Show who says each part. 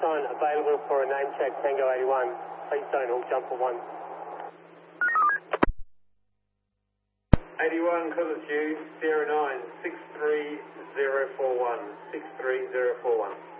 Speaker 1: sign available for a name check, Tango 81. Please don't all jump for 1.
Speaker 2: 81, call it's you, 09 63041, 63041.